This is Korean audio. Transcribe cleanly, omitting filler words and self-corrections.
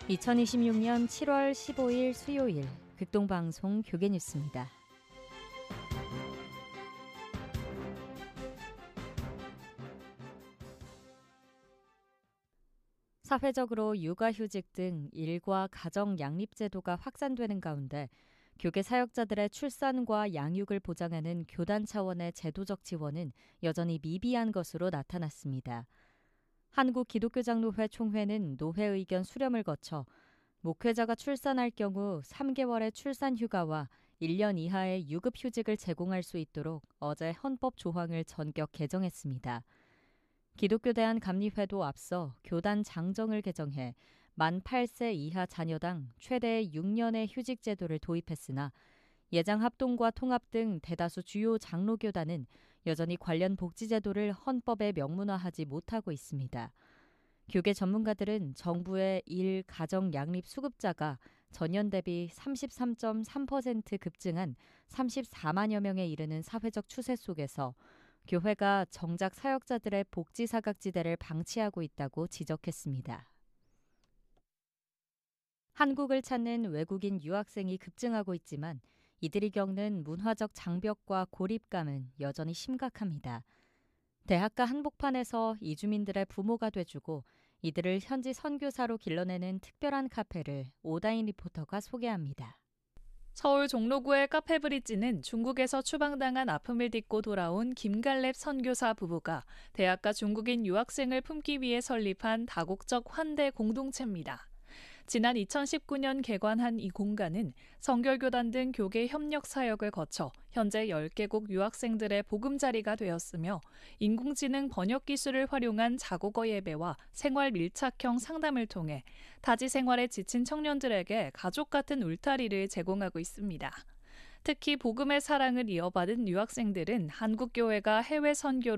2026년 7월 15일 수요일 극동방송 교계뉴스입니다. 사회적으로 육아휴직 등 일과 가정 양립제도가 확산되는 가운데 교계 사역자들의 출산과 양육을 보장하는 교단 차원의 제도적 지원은 여전히 미비한 것으로 나타났습니다. 한국기독교장로회 총회는 노회 의견 수렴을 거쳐 목회자가 출산할 경우 3개월의 출산휴가와 1년 이하의 유급휴직을 제공할 수 있도록 어제 헌법 조항을 전격 개정했습니다. 기독교 대한감리회도 앞서 교단 장정을 개정해 만 8세 이하 자녀당 최대 6년의 휴직 제도를 도입했으나 예장합동과 통합 등 대다수 주요 장로교단은 여전히 관련 복지제도를 헌법에 명문화하지 못하고 있습니다. 교계 전문가들은 정부의 일 가정 양립 수급자가 전년 대비 33.3% 급증한 34만여 명에 이르는 사회적 추세 속에서 교회가 정작 사역자들의 복지 사각지대를 방치하고 있다고 지적했습니다. 한국을 찾는 외국인 유학생이 급증하고 있지만 이들이 겪는 문화적 장벽과 고립감은 여전히 심각합니다. 대학가 한복판에서 이주민들의 부모가 돼주고 이들을 현지 선교사로 길러내는 특별한 카페를 오다인 리포터가 소개합니다. 서울 종로구의 카페브릿지는 중국에서 추방당한 아픔을 딛고 돌아온 김갈렙 선교사 부부가 대학가 중국인 유학생을 품기 위해 설립한 다국적 환대 공동체입니다. 지난 2019년 개관한 이 공간은 성결교단 등 교계 협력 사역을 거쳐 현재 10개국 유학생들의 보금자리가 되었으며 인공지능 번역 기술을 활용한 자국어 예배와 생활 밀착형 상담을 통해 타지 생활에 지친 청년들에게 가족 같은 울타리를 제공하고 있습니다. 특히 복음의 사랑을 이어받은 유학생들은 한국 교회가 해외 선교로